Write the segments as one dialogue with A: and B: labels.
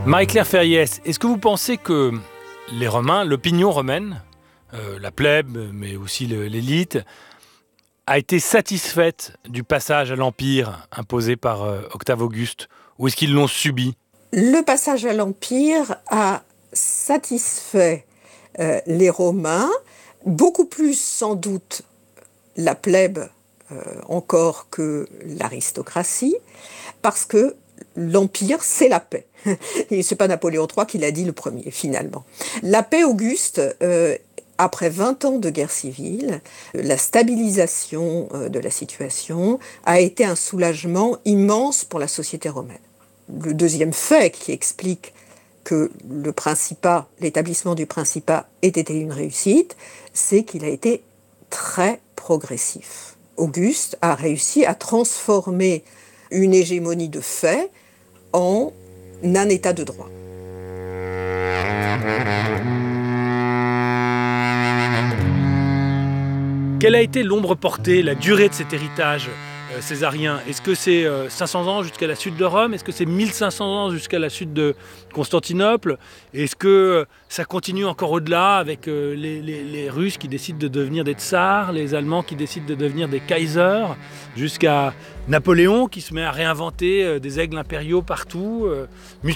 A: Marie-Claire Ferriès, est-ce que vous pensez que les Romains, l'opinion romaine, la plèbe, mais aussi l'élite, a été satisfaite du passage à l'Empire imposé par Octave Auguste, ou est-ce qu'ils l'ont subi ?
B: Le passage à l'Empire a satisfait les Romains, beaucoup plus sans doute la plèbe encore que l'aristocratie, parce que l'Empire, c'est la paix. Et c'est pas Napoléon III qui l'a dit le premier, finalement. La paix Auguste, après 20 ans de guerre civile, la stabilisation de la situation a été un soulagement immense pour la société romaine. Le deuxième fait qui explique que le Principat, l'établissement du Principat ait été une réussite, c'est qu'il a été très progressif. Auguste a réussi à transformer une hégémonie de fait en un état de droit.
A: Quelle a été l'ombre portée, la durée de cet héritage césarien ? Est-ce que c'est 500 ans jusqu'à la chute de Rome ? Est-ce que c'est 1500 ans jusqu'à la chute de Constantinople ? Est-ce que ça continue encore au-delà avec les Russes qui décident de devenir des tsars, les Allemands qui décident de devenir des kaisers, jusqu'à Napoléon qui se met à réinventer des aigles impériaux partout, Mussolini ?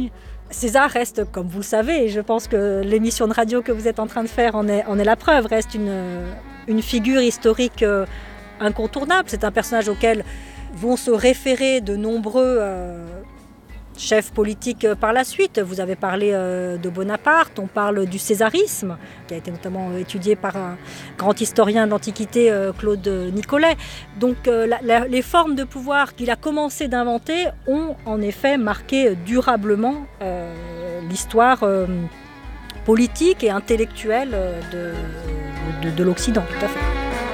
C: César reste, comme vous le savez, et je pense que l'émission de radio que vous êtes en train de faire en est la preuve, reste une figure historique incontournable. C'est un personnage auquel vont se référer de nombreux chefs politiques par la suite. Vous avez parlé de Bonaparte, on parle du césarisme, qui a été notamment étudié par un grand historien de l'Antiquité, Claude Nicolet. Donc les formes de pouvoir qu'il a commencé d'inventer ont en effet marqué durablement l'histoire politique et intellectuelle de l'Occident, tout à fait.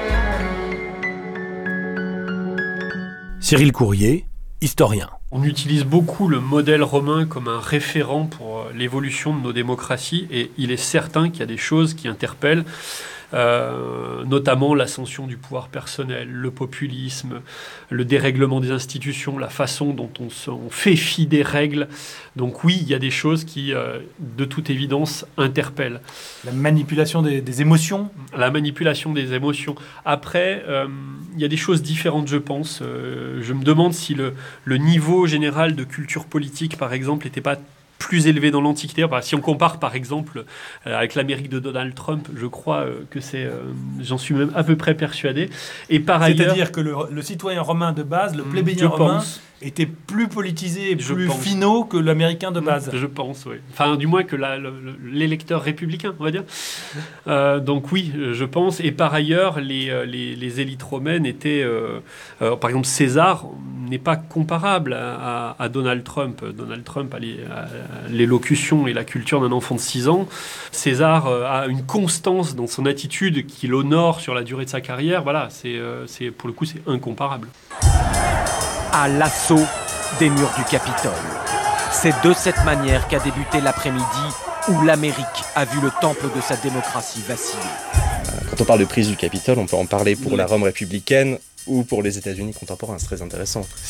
A: Cyril Courrier, historien.
D: On utilise beaucoup le modèle romain comme un référent pour l'évolution de nos démocraties et il est certain qu'il y a des choses qui interpellent, notamment l'ascension du pouvoir personnel, le populisme, le dérèglement des institutions, la façon dont on fait fi des règles. Donc oui, il y a des choses qui, de toute évidence, interpellent.
A: La manipulation des émotions ?
D: La manipulation des émotions. Après, il y a des choses différentes, je pense. Je me demande si le niveau général de culture politique, par exemple, n'était pas plus élevé dans l'Antiquité. Si on compare, par exemple, avec l'Amérique de Donald Trump, je crois que c'est... j'en suis même à peu près persuadé. Et par ailleurs...
A: C'est-à-dire que le citoyen romain de base, le plébéien romain, était plus politisé et plus finot que l'américain de base.
D: Je pense, oui. Enfin, du moins que l'électeur républicain, on va dire. Donc oui, je pense. Et par ailleurs, les élites romaines étaient... par exemple, César n'est pas comparable à Donald Trump. Donald Trump a l'élocution et la culture d'un enfant de 6 ans. César a une constance dans son attitude qui l'honore sur la durée de sa carrière. Voilà, pour le coup, c'est incomparable.
E: À l'assaut des murs du Capitole. C'est de cette manière qu'a débuté l'après-midi où l'Amérique a vu le temple de sa démocratie vaciller.
F: Quand on parle de prise du Capitole, on peut en parler pour la Rome républicaine ou pour les États-Unis contemporains. C'est très intéressant.